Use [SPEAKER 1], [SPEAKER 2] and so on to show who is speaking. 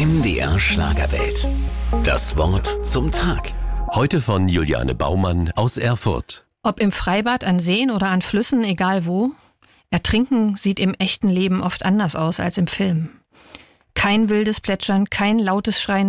[SPEAKER 1] MDR Schlagerwelt. Das Wort zum Tag.
[SPEAKER 2] Heute von Juliane Baumann aus Erfurt.
[SPEAKER 3] Ob im Freibad, an Seen oder an Flüssen, egal wo, Ertrinken sieht im echten Leben oft anders aus als im Film. Kein wildes Plätschern, kein lautes Schreien